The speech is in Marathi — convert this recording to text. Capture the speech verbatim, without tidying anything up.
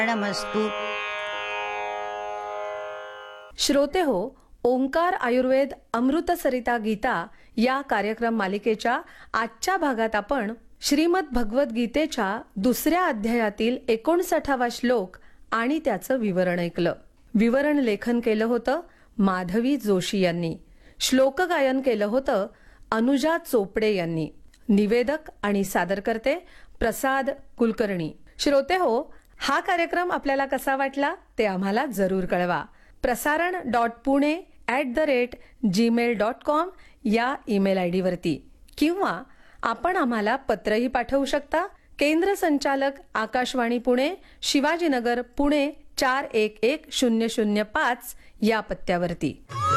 नमस्तु. श्रोते हो, ओंकार आयुर्वेद अमृत सरिता गीता या कार्यक्रम मालिकेच्या आजच्या भागात आपण श्रीमद भगवत गीतेच्या दुसऱ्या अध्यायातील एकोणसाठावा श्लोक आणि त्याचं विवरण ऐकलं. विवरण लेखन केलं होतं माधवी जोशी यांनी. श्लोक गायन केलं होतं अनुजा चोपडे यांनी. निवेदक आणि सादरकर्ते प्रसाद कुलकर्णी. श्रोते हो, हा कार्यक्रम आपल्याला कसा वाटला ते आम्हाला जरूर कळवा. प्रसारण dot Pune at the rate Gmail dot com या ईमेल आय डी वरती, किंवा आपण आम्हाला पत्रही पाठवू शकता. केंद्र संचालक आकाशवाणी पुणे, शिवाजीनगर पुणे चार एक एक शून्य शून्य पाच या पत्त्यावरती.